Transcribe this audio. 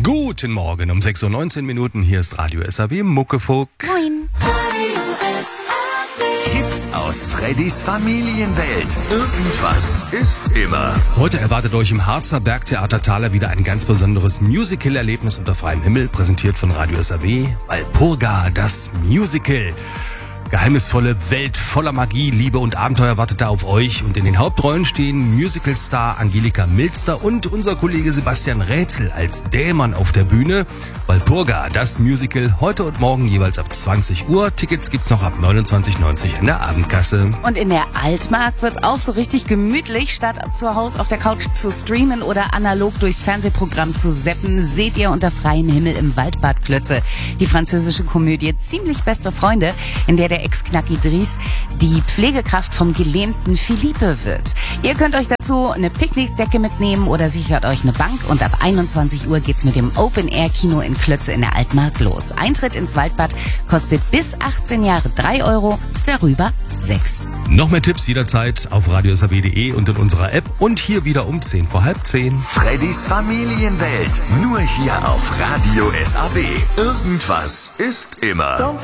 Guten Morgen um 6:19 Uhr. Hier ist Radio SAW Muckefuck. Moin. Tipps aus Freddys Familienwelt. Irgendwas ist immer. Heute erwartet euch im Harzer Bergtheater Thaler wieder ein ganz besonderes Musical-Erlebnis unter freiem Himmel, präsentiert von Radio SAW. Walpurga, das Musical. Geheimnisvolle Welt voller Magie, Liebe und Abenteuer wartet da auf euch. Und in den Hauptrollen stehen Musicalstar Angelika Milster und unser Kollege Sebastian Rätzel als Dämon auf der Bühne. Walpurga, das Musical, heute und morgen jeweils ab 20 Uhr. Tickets gibt's noch ab 29,90 in der Abendkasse. Und in der Altmark wird's auch so richtig gemütlich. Statt zu Hause auf der Couch zu streamen oder analog durchs Fernsehprogramm zu zappen, seht ihr unter freiem Himmel im Waldbad Klötze die französische Komödie Ziemlich beste Freunde, in der Ex-Knacki Dries die Pflegekraft vom gelähmten Philippe wird. Ihr könnt euch dazu eine Picknickdecke mitnehmen oder sichert euch eine Bank und ab 21 Uhr geht's mit dem Open-Air-Kino in Klötze in der Altmark los. Eintritt ins Waldbad kostet bis 18 Jahre 3 Euro, darüber 6. Noch mehr Tipps jederzeit auf radiosaw.de und in unserer App und hier wieder um 10:10. Freddys Familienwelt. Nur hier auf Radio SAW. Irgendwas ist immer.